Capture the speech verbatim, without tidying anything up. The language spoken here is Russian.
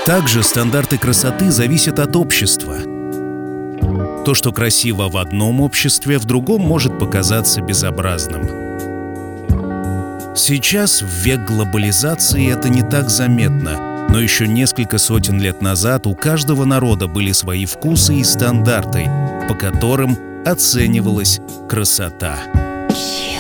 Также стандарты красоты зависят от общества. То, что красиво в одном обществе, в другом может показаться безобразным. Сейчас, в век глобализации, это не так заметно, но еще несколько сотен лет назад у каждого народа были свои вкусы и стандарты, по которым оценивалась красота.